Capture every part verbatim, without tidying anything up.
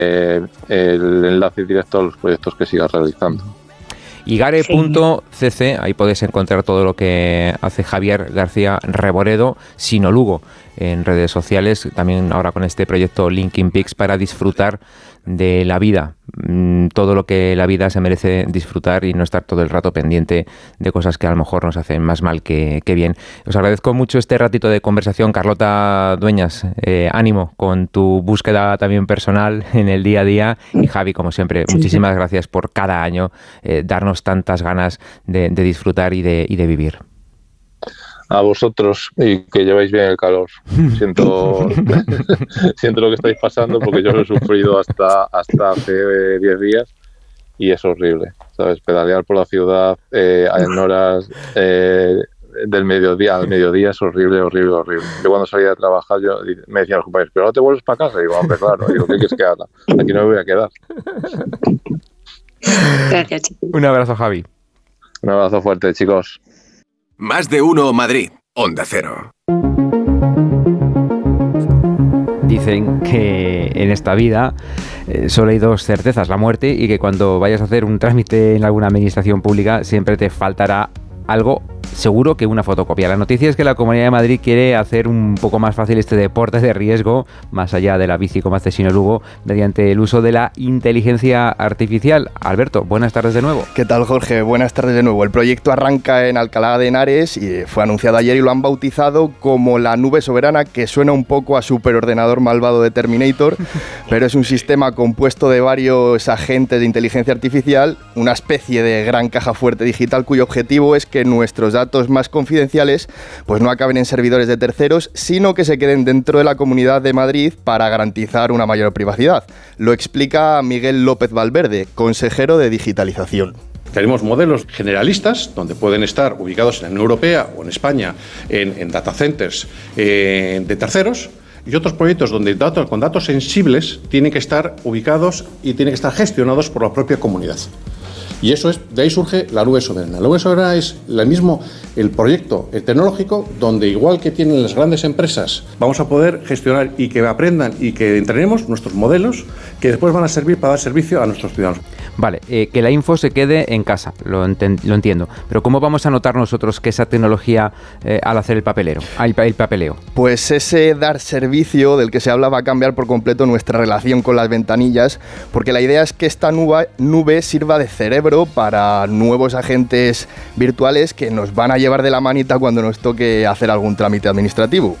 eh, el enlace directo a los proyectos que sigas realizando. Igare punto c c, ahí podéis encontrar todo lo que hace Javier García Reboredo, Sino Lugo, en redes sociales, también ahora con este proyecto Linkin Peaks para disfrutar de la vida, todo lo que la vida se merece disfrutar y no estar todo el rato pendiente de cosas que a lo mejor nos hacen más mal que, que bien. Os agradezco mucho este ratito de conversación, Carlota Dueñas, eh, ánimo con tu búsqueda también personal en el día a día, y Javi, como siempre, muchísimas gracias por cada año eh, darnos tantas ganas de, de disfrutar y de, y de vivir. A vosotros, y que lleváis bien el calor. Siento siento lo que estáis pasando, porque yo lo he sufrido hasta hasta hace diez días y es horrible, ¿sabes? Pedalear por la ciudad eh, en horas eh, del mediodía al mediodía es horrible, horrible, horrible. Yo cuando salía de trabajar yo me decían los compañeros, ¿pero no te vuelves para casa? Y digo, hombre, claro. Digo, ¿qué quieres que haga? Aquí no me voy a quedar. Gracias, chicos. Un abrazo, Javi. Un abrazo fuerte, chicos. Más de uno Madrid, Onda Cero. Dicen que en esta vida eh, solo hay dos certezas, la muerte y que cuando vayas a hacer un trámite en alguna administración pública siempre te faltará algo, seguro que una fotocopia. La noticia es que la Comunidad de Madrid quiere hacer un poco más fácil este deporte de riesgo, más allá de la bici como hace Sino Lugo, mediante el uso de la inteligencia artificial. Alberto, buenas tardes de nuevo. ¿Qué tal, Jorge? Buenas tardes de nuevo. El proyecto arranca en Alcalá de Henares y fue anunciado ayer y lo han bautizado como la nube soberana, que suena un poco a superordenador malvado de Terminator, pero es un sistema compuesto de varios agentes de inteligencia artificial, una especie de gran caja fuerte digital cuyo objetivo es que nuestros datos más confidenciales pues no acaben en servidores de terceros, sino que se queden dentro de la Comunidad de Madrid para garantizar una mayor privacidad. Lo explica Miguel López Valverde, consejero de Digitalización. Tenemos modelos generalistas donde pueden estar ubicados en la Unión Europea o en España en, en data centers eh, de terceros, y otros proyectos donde datos, con datos sensibles tienen que estar ubicados y tienen que estar gestionados por la propia comunidad. Y eso es, de ahí surge la nube soberana. La nube soberana es el mismo, el proyecto tecnológico donde, igual que tienen las grandes empresas, vamos a poder gestionar y que aprendan y que entrenemos nuestros modelos que después van a servir para dar servicio a nuestros ciudadanos. Vale, eh, que la info se quede en casa, lo, enten- lo entiendo. Pero ¿cómo vamos a notar nosotros que esa tecnología eh, al hacer el papelero, el, el papeleo? Pues ese dar servicio del que se habla va a cambiar por completo nuestra relación con las ventanillas, porque la idea es que esta nube, nube sirva de cerebro para nuevos agentes virtuales que nos van a llevar de la manita cuando nos toque hacer algún trámite administrativo.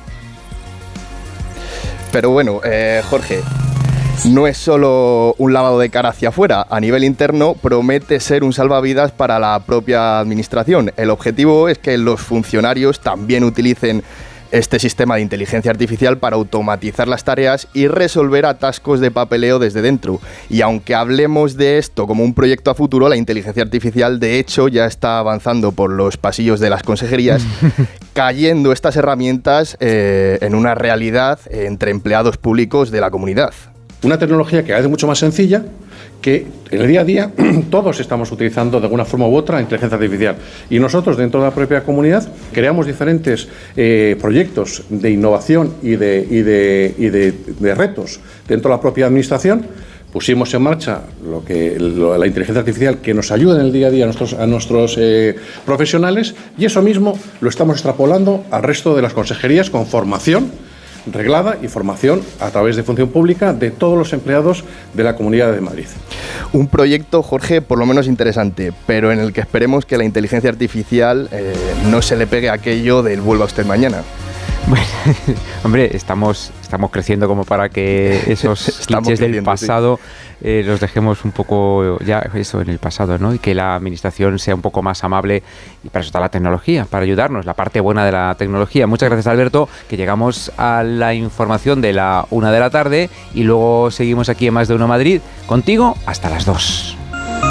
Pero bueno, eh, Jorge, no es solo un lavado de cara hacia afuera. A nivel interno promete ser un salvavidas para la propia administración. El objetivo es que los funcionarios también utilicen este sistema de inteligencia artificial para automatizar las tareas y resolver atascos de papeleo desde dentro. Y aunque hablemos de esto como un proyecto a futuro, la inteligencia artificial de hecho ya está avanzando por los pasillos de las consejerías, cayendo estas herramientas eh, en una realidad entre empleados públicos de la comunidad. Una tecnología que es mucho más sencilla, que en el día a día todos estamos utilizando de alguna forma u otra la inteligencia artificial. Y nosotros, dentro de la propia comunidad, creamos diferentes eh, proyectos de innovación y de, y de, y de, de retos dentro de la propia administración. Pusimos en marcha lo que, lo, la inteligencia artificial que nos ayuda en el día a día a nuestros, a nuestros eh, profesionales, y eso mismo lo estamos extrapolando al resto de las consejerías con formación reglada y formación a través de función pública de todos los empleados de la Comunidad de Madrid. Un proyecto, Jorge, por lo menos interesante, pero en el que esperemos que la inteligencia artificial eh, no se le pegue aquello del vuelva usted mañana. Bueno, hombre, estamos, estamos creciendo como para que esos clichés del pasado sí. eh, los dejemos un poco ya eso en el pasado, ¿no? Y que la administración sea un poco más amable, y para eso está la tecnología, para ayudarnos, la parte buena de la tecnología. Muchas gracias, Alberto, que llegamos a la información de la una de la tarde y luego seguimos aquí en Más de Uno Madrid contigo hasta las dos.